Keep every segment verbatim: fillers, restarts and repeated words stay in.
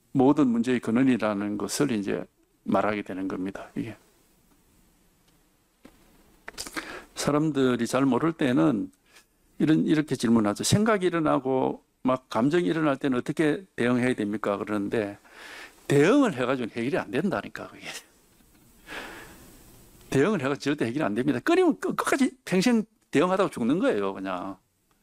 모든 문제의 근원이라는 것을 이제 말하게 되는 겁니다. 이게 사람들이 잘 모를 때는 이런 이렇게 질문하죠. 생각이 일어나고 막 감정이 일어날 때는 어떻게 대응해야 됩니까? 그러는데 대응을 해가지고 해결이 안 된다니까 그게. 대응을 해가지고 절대 해결이 안 됩니다. 끊이면 끝까지 평생 대응하다가 죽는 거예요, 그냥.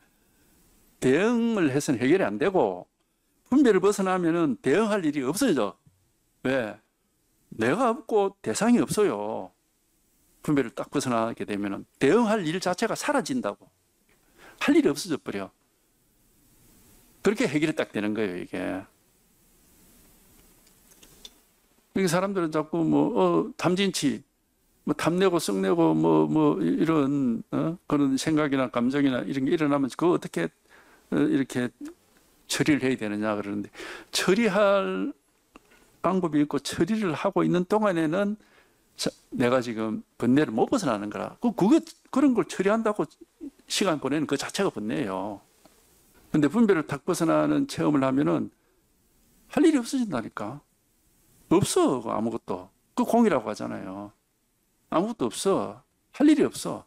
대응을 해서는 해결이 안 되고 분별을 벗어나면은 대응할 일이 없어져. 왜? 내가 없고 대상이 없어요. 분별을 딱 벗어나게 되면은 대응할 일 자체가 사라진다고. 할 일이 없어져 버려. 그렇게 해결이 딱 되는 거예요, 이게. 이게 사람들은 자꾸 뭐, 어, 탐진치, 뭐, 탐내고 썩내고 뭐, 뭐, 이런, 어? 그런 생각이나 감정이나 이런 게 일어나면 그거 어떻게, 어, 이렇게 처리를 해야 되느냐 그러는데, 처리할 방법이 있고 처리를 하고 있는 동안에는 자, 내가 지금 번뇌를 못 벗어나는 거라. 그, 그거, 그런 걸 처리한다고 시간 보내는 그 자체가 번뇌예요. 근데 분별을 탁 벗어나는 체험을 하면은 할 일이 없어진다니까. 없어, 아무것도. 그 공이라고 하잖아요. 아무것도 없어. 할 일이 없어.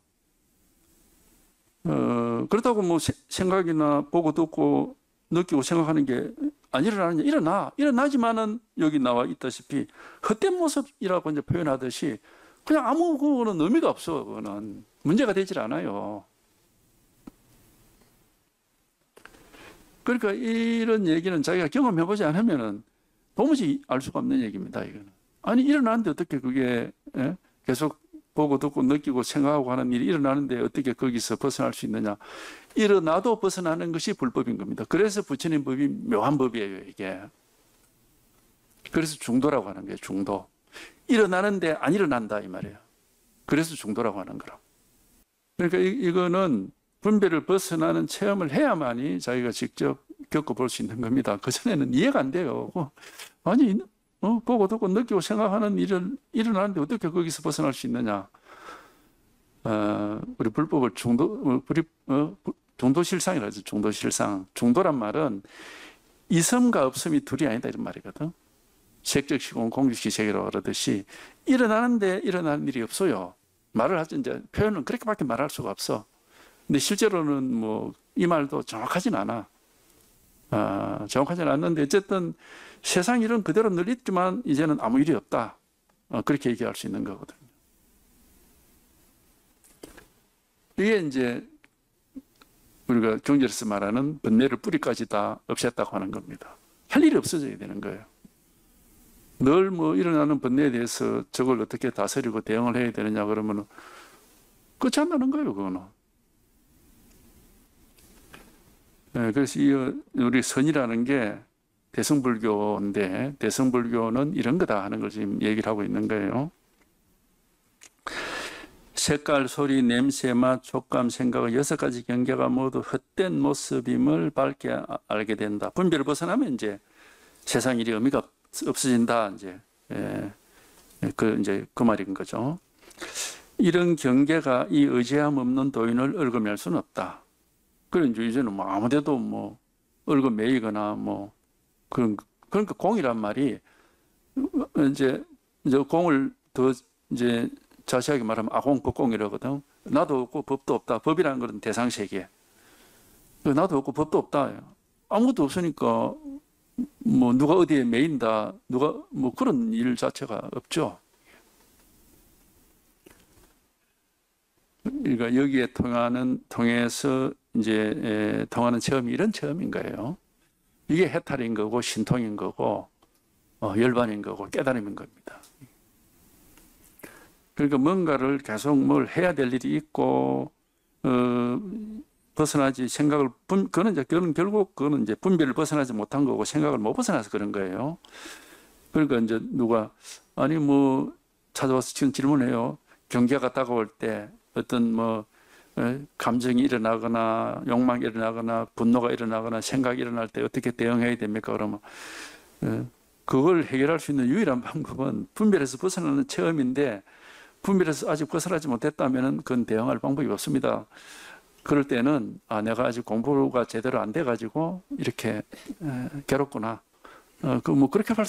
어, 그렇다고 뭐 세, 생각이나 보고 듣고 느끼고 생각하는 게 안 일어나느냐? 일어나. 일어나지만은 여기 나와 있다시피 헛된 모습이라고 이제 표현하듯이 그냥 아무 그거는 의미가 없어. 그거는 문제가 되질 않아요. 그러니까 이런 얘기는 자기가 경험해보지 않으면은 도무지 알 수가 없는 얘기입니다. 이거는. 아니 일어나는데 어떻게 그게 예? 계속 보고 듣고 느끼고 생각하고 하는 일이 일어나는데 어떻게 거기서 벗어날 수 있느냐. 일어나도 벗어나는 것이 불법인 겁니다. 그래서 부처님 법이 묘한 법이에요, 이게. 그래서 중도라고 하는 거예요, 중도. 일어나는데 안 일어난다, 이 말이에요. 그래서 중도라고 하는 거라고. 그러니까 이, 이거는 분별을 벗어나는 체험을 해야만이 자기가 직접 겪어볼 수 있는 겁니다. 그전에는 이해가 안 돼요. 아니, 어, 보고 듣고 느끼고 생각하는 일을 일어나는데 어떻게 거기서 벗어날 수 있느냐? 어, 우리 불법을 중도, 어, 불이, 어, 중도실상이라 하죠. 중도실상. 중도란 말은 이섬과 없음이 둘이 아니다 이런 말이거든. 색적 시공, 공적시 세계라고 그러듯이 일어나는데 일어나는 일이 없어요. 말을 하죠. 이제 표현은 그렇게밖에 말할 수가 없어. 근데 실제로는 뭐 이 말도 정확하진 않아. 아, 정확하지는 않는데 어쨌든 세상 일은 그대로 늘 있지만 이제는 아무 일이 없다. 어, 그렇게 얘기할 수 있는 거거든요. 이게 이제 우리가 경제에서 말하는 번뇌를 뿌리까지 다 없앴다고 하는 겁니다. 할 일이 없어져야 되는 거예요. 늘 뭐 일어나는 번뇌에 대해서 저걸 어떻게 다스리고 대응을 해야 되느냐 그러면 끝이 안 나는 거예요, 그거는. 네, 그래서 이 우리 선이라는 게 대승불교인데 대승불교는 이런 거다 하는 걸 지금 얘기를 하고 있는 거예요. 색깔, 소리, 냄새, 맛, 촉감, 생각의 여섯 가지 경계가 모두 헛된 모습임을 밝게 알게 된다. 분별을 벗어나면 이제 세상 일이 의미가 없어진다. 이제 예, 그 이제 그 말인 거죠. 이런 경계가 이 의지함 없는 도인을 얽어맬 수는 없다. 그래 이제 이제는 뭐 아무데도 뭐 얽어 매이거나 뭐 그런 그러니까 공이란 말이 이제 이제 공을 더 이제 자세하게 말하면 아공법공이라거든. 나도 없고 법도 없다. 법이라는 것은 대상 세계. 나도 없고 법도 없다. 아무것도 없으니까 뭐 누가 어디에 매인다. 누가 뭐 그런 일 자체가 없죠. 그러니까 여기에 통하는 통해서 이제 통하는 체험이 이런 체험인 거예요. 이게 해탈인 거고 신통인 거고 어, 열반인 거고 깨달음인 겁니다. 그러니까 뭔가를 계속 뭘 해야 될 일이 있고 어, 벗어나지 생각을 분, 그거는 이제 그거는 결국 그거는 이제 분별을 벗어나지 못한 거고 생각을 못 벗어나서 그런 거예요. 그러니까 이제 누가 아니 뭐 찾아와서 지금 질문해요. 경계가 다가올 때 어떤 뭐 감정이 일어나거나 욕망이 일어나거나 분노가 일어나거나 생각이 일어날 때 어떻게 대응해야 됩니까? 그러면 그걸 해결할 수 있는 유일한 방법은 분별에서 벗어나는 체험인데 분별에서 아직 벗어나지 못했다면 그건 대응할 방법이 없습니다. 그럴 때는 아 내가 아직 공부가 제대로 안 돼가지고 이렇게 괴롭구나. 어, 그 뭐 그렇게